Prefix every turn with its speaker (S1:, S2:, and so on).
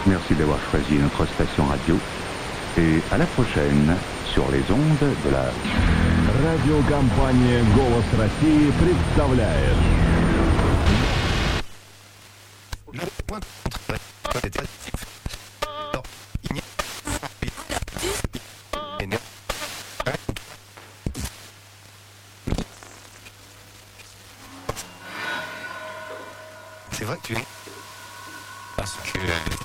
S1: Merci d'avoir choisi notre station radio. Et à la prochaine sur les ondes de la...
S2: Радиокомпания «Голос России» представляет.
S3: C'est vrai que tu es... Parce que...